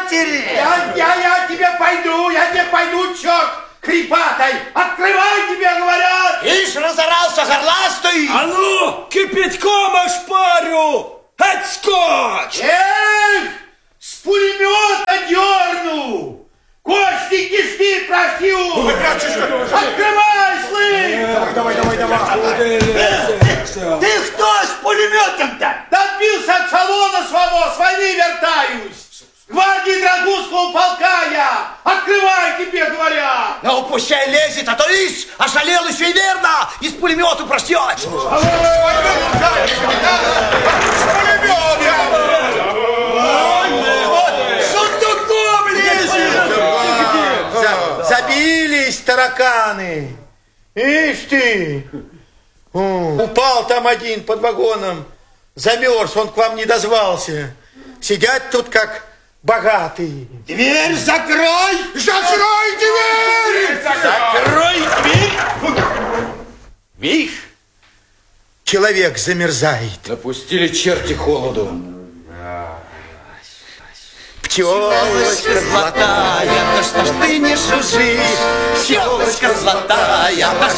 матери! Я тебе пойду, черт крепатой! Открывай, тебе говорят! Ишь, разорался горластый! А ну, кипятком ошпарю! Отскочь! Эх, с пулемета дерну! Кости кишки прошью! Открывай, слышь! Давай. Ты кто с пулеметом-то? Отбился от салона своего, с войны вертаюсь! Гвардии Драгунского полка я! Открывай, тебе говорят! Ну, пущай лезет, а то ишь, ошалел еще и верно, из пулемета просьет! Сундуком лезет! Забились тараканы! Ишь ты! Упал там один под вагоном, замерз, он к вам не дозвался. Сидят тут как богатые. Дверь закрой! Закрой дверь! Закрой дверь! Видишь, человек замерзает. Запустили черти холоду. Пчелочка золотая, да что ж ты не жужжишь? Пчелочка золотая, да